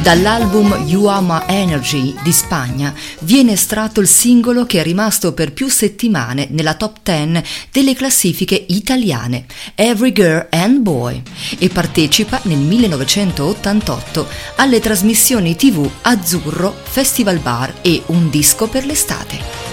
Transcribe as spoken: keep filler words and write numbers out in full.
Dall'album You Are My Energy di Spagna viene estratto il singolo che è rimasto per più settimane nella top dieci delle classifiche italiane, Every Girl and Boy, e partecipa nel millenovecentottantotto alle trasmissioni tivù Azzurro, Festival Bar e Un disco per l'estate.